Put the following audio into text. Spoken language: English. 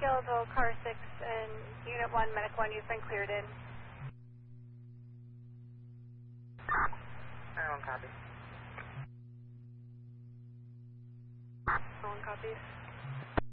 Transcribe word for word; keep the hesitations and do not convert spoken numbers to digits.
skeletal, car six, and unit one, medic one, you've been cleared in. Everyone copy. Everyone copies.